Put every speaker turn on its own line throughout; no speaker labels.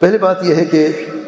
پہلی بات یہ ہے کہ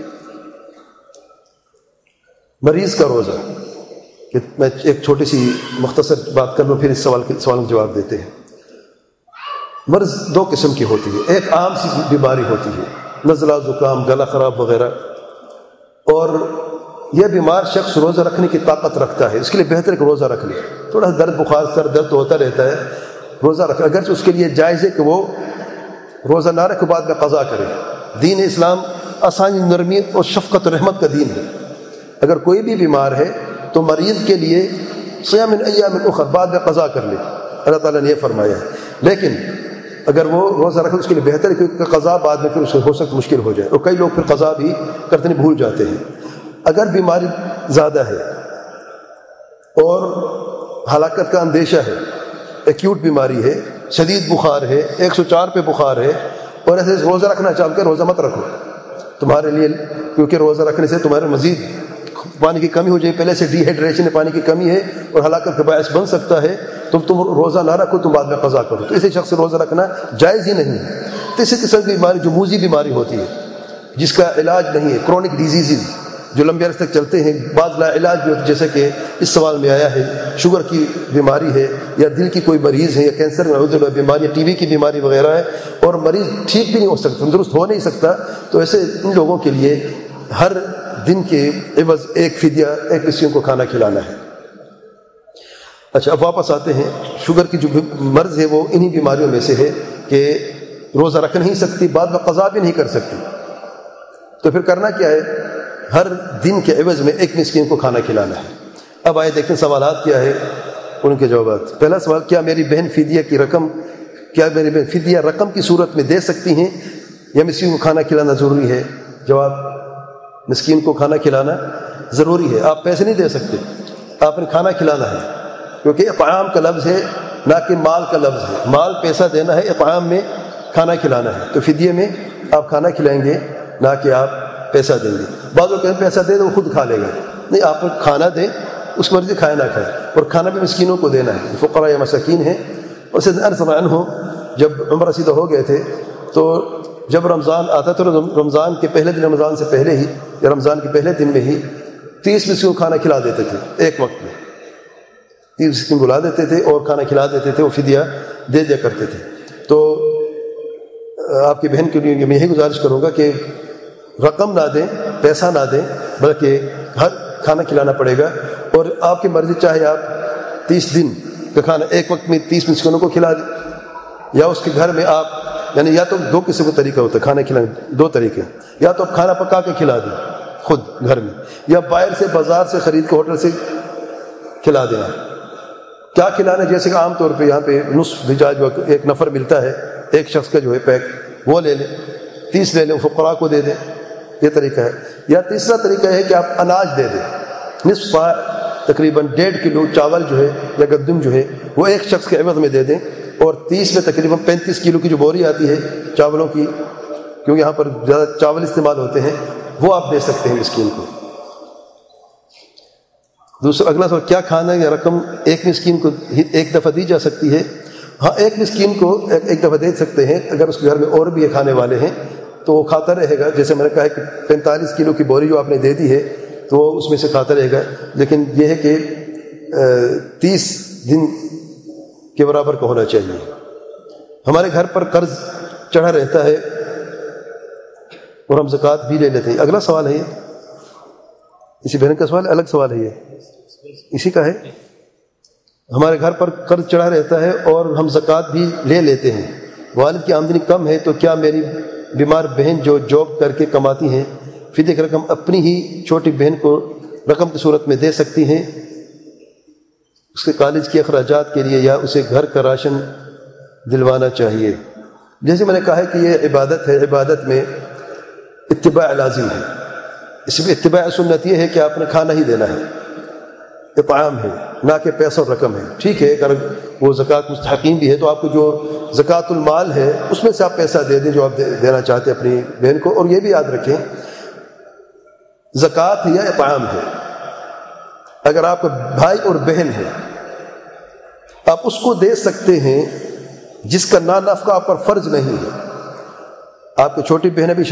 مریض کا روزہ، کہ میں ایک چھوٹی سی مختصر بات کر لوں پھر اس سوال کا جواب دیتے ہیں۔ مرض دو قسم کی ہوتی ہے، ایک عام سی بیماری ہوتی ہے، نزلہ، زکام، گلا خراب وغیرہ، اور یہ بیمار شخص روزہ رکھنے کی طاقت رکھتا ہے، اس کے لیے بہتر ہے کہ روزہ رکھ لے۔ تھوڑا درد، بخار، سر درد ہوتا رہتا ہے، روزہ رکھ، اگرچہ اس کے لیے جائز ہے کہ وہ روزہ نہ رکھے بعد میں قضا کرے۔ دین اسلام آسانی، نرمی اور شفقت و رحمت کا دین ہے۔ اگر کوئی بھی بیمار ہے تو مریض کے لیے صیام من ایام اخر، بعد میں قضا کر لے، اللہ تعالیٰ نے یہ فرمایا ہے۔ لیکن اگر وہ روزہ رکھے اس کے لیے بہتر ہے، کیونکہ قضا بعد میں پھر اس کو ہو سکتا مشکل ہو جائے، اور کئی لوگ پھر قضا بھی کرتے نہیں، بھول جاتے ہیں۔ اگر بیماری زیادہ ہے اور ہلاکت کا اندیشہ ہے، ایکیوٹ بیماری ہے، شدید بخار ہے، 104 پہ بخار ہے، اور ایسے روزہ رکھنا چاہتے ہیں، روزہ مت رکھو تمہارے لیے، کیونکہ روزہ رکھنے سے تمہارے مزید پانی کی کمی ہو جائے، پہلے سے ڈی ہائیڈریشن، پانی کی کمی ہے اور ہلاکت کا باعث بن سکتا ہے، تم روزہ نہ رکھو، تم بعد میں قضا کرو، تو اسے شخص سے روزہ رکھنا جائز ہی نہیں ہے۔ تیسری قسم کی بیماری جو موذی بیماری ہوتی ہے، جس کا علاج نہیں ہے، کرونک ڈیزیزز جو لمبے عرصے تک چلتے ہیں، بعض لا علاج بھی ہوتے، جیسے کہ اس سوال میں آیا ہے، شوگر کی بیماری ہے، یا دل کی کوئی مریض ہے، یا کینسر میں بیماری، یا ٹی بی کی بیماری وغیرہ ہے، اور مریض ٹھیک بھی نہیں ہو سکتا، تندرست ہو نہیں سکتا، تو ایسے ان لوگوں کے لیے ہر دن کے عوض ایک فدیہ، ایک مسکین کو کھانا کھلانا ہے۔ اچھا، اب واپس آتے ہیں۔ شوگر کی جو مرض ہے وہ انہی بیماریوں میں سے ہے کہ روزہ رکھ نہیں سکتی، بعد میں قضا بھی نہیں کر سکتی، تو پھر کرنا کیا ہے؟ ہر دن کے عوض میں ایک مسکین کو کھانا کھلانا ہے۔ اب آئے دیکھیں سوالات کیا ہے، ان کے جوابات۔ پہلا سوال، کیا میری بہن فدیہ رقم کی صورت میں دے سکتی ہیں یا مسکین کو کھانا کھلانا ضروری ہے؟ جواب، مسکین کو کھانا کھلانا ضروری ہے، آپ پیسے نہیں دے سکتے، آپ نے کھانا کھلانا ہے، کیونکہ اطعام کا لفظ ہے نہ کہ مال کا لفظ ہے، مال پیسہ دینا ہے، اطعام میں کھانا کھلانا ہے، تو فدیے میں آپ کھانا کھلائیں گے نہ کہ آپ پیسہ دیں گے۔ بعض لوگ کہتے ہیں پیسہ دے دیں وہ خود کھا لے گا، نہیں، آپ کھانا دیں، اس مرضی کھائے نہ کھائے، اور کھانا بھی مسکینوں کو دینا ہے، فقراء یا مساکین ہیں۔ اور سیدنا انس رضی اللہ عنہ جب عمرہ رسیدہ ہو گئے تھے تو جب رمضان آتا تو رمضان کے پہلے دن، رمضان سے پہلے ہی یا رمضان کے پہلے دن میں ہی 30 مسکین کو کھانا کھلا دیتے تھے، ایک وقت میں 30 مسکین بلا دیتے تھے اور کھانا کھلا دیتے تھے، وہ فدیہ دے دیا کرتے تھے۔ تو آپ کی بہن کے لیے میں یہی گزارش کروں گا کہ رقم نہ دیں، پیسہ نہ دیں، بلکہ ہر کھانا کھلانا پڑے گا، اور آپ کی مرضی، چاہے آپ 30 دن کا کھانا ایک وقت میں 30 مسکینوں کو کھلا دیں، یا اس کے گھر میں آپ، یعنی یا تو دو قسم کا طریقہ ہوتا ہے کھانا کھلانے، دو طریقے، یا تو آپ کھانا پکا کے کھلا دیں خود گھر میں، یا باہر سے بازار سے خرید کے ہوٹل سے کھلا دیں۔ آپ کیا کھلانا، جیسے کہ عام طور پہ یہاں پہ نصف دجاج ایک نفر ملتا ہے، ایک شخص کا جو ہے پیک، وہ لے لیں، 30 لے لیں، فقراء کو دے دیں، یہ طریقہ ہے۔ یا تیسرا طریقہ ہے کہ آپ اناج دے دیں، نصف صاع، تقریباً 1.5 کلو چاول جو ہے یا گندم جو ہے وہ ایک شخص کے عوض میں دے دیں، اور 30 میں تقریباً 35 کلو کی جو بوری آتی ہے چاولوں کی، کیونکہ یہاں پر زیادہ چاول استعمال ہوتے ہیں، وہ آپ دے سکتے ہیں مسکین کو۔ دوسرا اگلا سوال، کیا کھانا یا رقم ایک مسکین کو ایک دفعہ دی جا سکتی ہے؟ ہاں، ایک مسکین کو ایک دفعہ دے سکتے ہیں، اگر اس کے گھر میں اور بھی کھانے والے ہیں تو وہ کھاتا رہے گا، جیسے میں نے کہا کہ 45 کلو کی بوری جو آپ نے دے دی ہے تو وہ اس میں سے کھاتا رہے گا، لیکن یہ ہے کہ 30 دن کے برابر کا ہونا چاہیے۔ ہمارے گھر پر قرض چڑھا رہتا ہے اور ہم زکوٰۃ بھی لے لیتے ہیں۔ اگلا سوال ہے، اسی بہن کا سوال، الگ سوال ہے، یہ اسی کا ہے۔ ہمارے گھر پر قرض چڑھا رہتا ہے اور ہم زکوٰۃ بھی لے لیتے ہیں، والد کی آمدنی کم ہے، تو کیا میری بیمار بہن جو جاب کر کے کماتی ہیں فدیہ کی رقم اپنی ہی چھوٹی بہن کو رقم کی صورت میں دے سکتی ہیں، اس کے کالج کے اخراجات کے لیے، یا اسے گھر کا راشن دلوانا چاہیے؟ جیسے میں نے کہا ہے کہ یہ عبادت ہے، عبادت میں اتباع لازم ہے، اس میں اتباع سنت یہ ہے کہ آپ نے کھانا ہی دینا ہے، اطعام ہے، نہ کہ پیسہ اور رقم ہے۔ ٹھیک ہے، اگر وہ زکوٰۃ مستحقین بھی ہے تو آپ کو جو زکوٰۃ المال ہے اس میں سے آپ پیسہ دے دیں جو آپ دینا چاہتے ہیں اپنی بہن کو، اور یہ بھی یاد رکھیں زکوٰۃ یا اطعام ہے، اگر آپ کا بھائی اور بہن ہے آپ اس کو دے سکتے ہیں جس کا نفقہ آپ پر فرض نہیں ہے۔ آپ کی چھوٹی بہن بھی